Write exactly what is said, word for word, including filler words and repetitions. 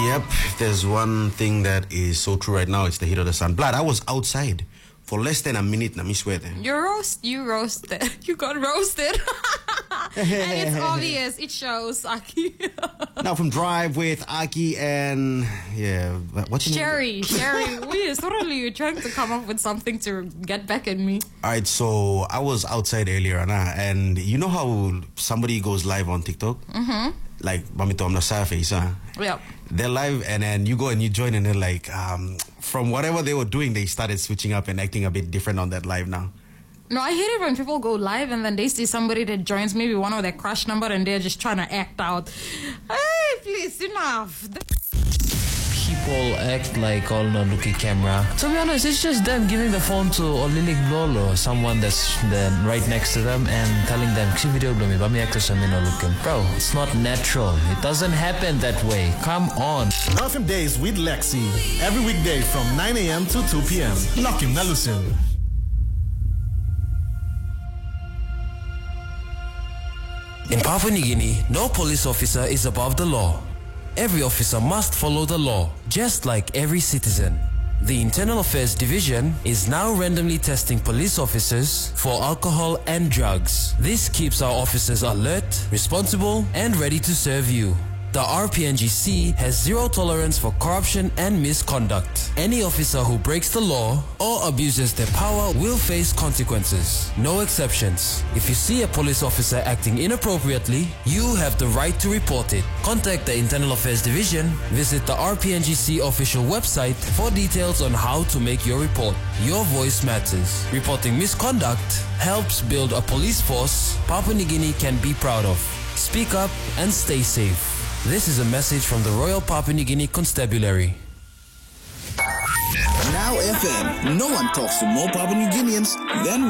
Yep, if there's one thing that is so true right now, it's the heat of the sun. Blood, I was outside for less than a minute, let me swear. You roast, you roasted. You got roasted. And it's obvious, it shows, Aki. Now from Drive with Aki and, yeah, what's your Sherry, name? Sherry. We suddenly you're trying to come up with something to get back at me. Alright, so I was outside earlier, Anna, and you know how somebody goes live on TikTok? Mm-hmm. Like, Mamito, I'm not face, huh? Yep. They're live, and then you go and you join, and they're like, um, from whatever they were doing, they started switching up and acting a bit different on that live now. No, I hate it when people go live and then they see somebody that joins maybe one of their crush number and they're just trying to act out. Hey, please, enough. People act like all no looking camera. To be honest, it's just them giving the phone to Olilik Lolo, someone that's then right next to them, and telling them, "See video me, but me actors are not looking." Bro, it's not natural. It doesn't happen that way. Come on. Half Days with Lexi. Every weekday from nine a.m. to two p.m. Lock him, Nalusin. In Papua New Guinea, no police officer is above the law. Every officer must follow the law, just like every citizen. The Internal Affairs Division is now randomly testing police officers for alcohol and drugs. This keeps our officers alert, responsible, and ready to serve you. The R P N G C has zero tolerance for corruption and misconduct. Any officer who breaks the law or abuses their power will face consequences. No exceptions. If you see a police officer acting inappropriately, you have the right to report it. Contact the Internal Affairs Division, visit the R P N G C official website for details on how to make your report. Your voice matters. Reporting misconduct helps build a police force Papua New Guinea can be proud of. Speak up and stay safe. This is a message from the Royal Papua New Guinea Constabulary. Now F M. No one talks to more Papua New Guineans than